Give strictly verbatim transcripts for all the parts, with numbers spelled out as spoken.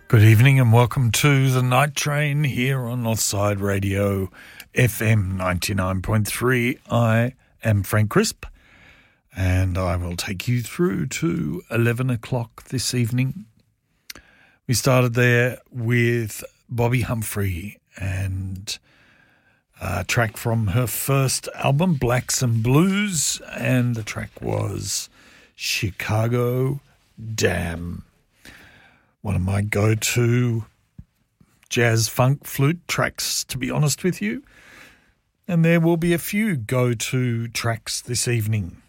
Good evening and welcome to the Night Train here on Northside Radio F M ninety-nine point three. I am Frank Crisp and I will take you through to eleven o'clock this evening. We started there with Bobby Humphrey and a track from her first album, Blacks and Blues, and the track was Chicago Dam. One of my go-to jazz funk flute tracks, to be honest with you. And there will be a few go-to tracks this evening.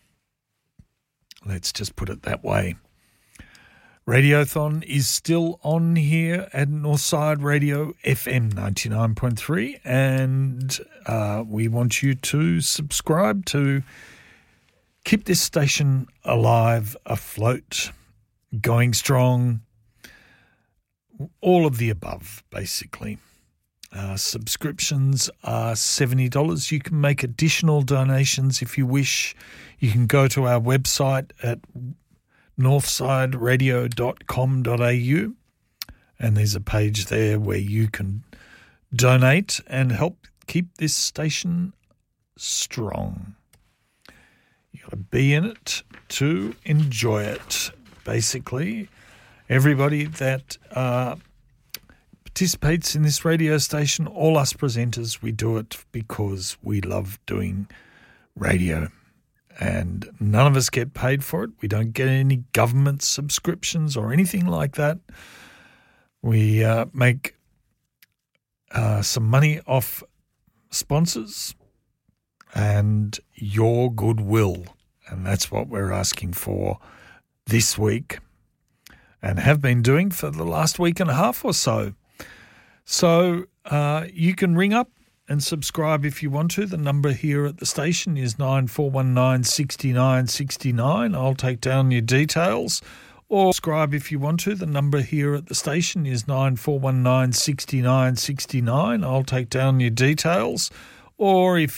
Let's just put it that way. Radiothon is still on here at Northside Radio F M ninety-nine point three, and uh, we want you to subscribe to keep this station alive, afloat, going strong. All of the above, basically. Uh, subscriptions are seventy dollars. You can make additional donations if you wish. You can go to our website at northside radio dot com dot a u, and there's a page there where you can donate and help keep this station strong. You've got to be in it to enjoy it, basically. Everybody that uh, participates in this radio station, all us presenters, we do it because we love doing radio. And none of us get paid for it. We don't get any government subscriptions or anything like that. We uh, make uh, some money off sponsors and your goodwill. And that's what we're asking for this week, and have been doing for the last week and a half or so. So uh, you can ring up and subscribe if you want to. The number here at the station is nine four one nine, six nine six nine. I'll take down your details. Or subscribe if you want to. The number here at the station is nine four one nine, six nine six nine. I'll take down your details. Or if